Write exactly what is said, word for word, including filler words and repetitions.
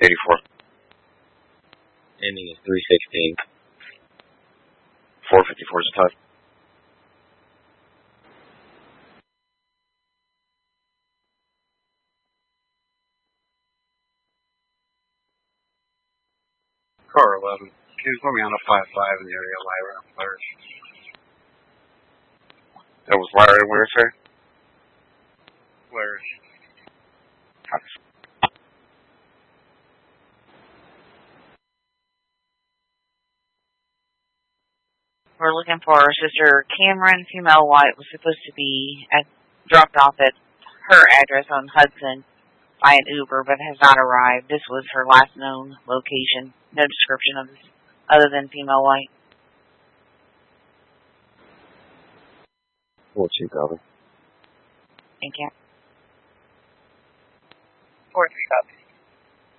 eighty-four. Ending is three sixteen. four fifty-four is the time. Car eleven. Can you put me on a five five in the area of Lyra? Lyra. That was Lyra where, sir? Lyra. We're looking for Sister Cameron, female white, was supposed to be at, dropped off at her address on Hudson by an Uber, but has not arrived. This was her last known location. No description of this other than female white. four two, copy. Thank you. four three, copy.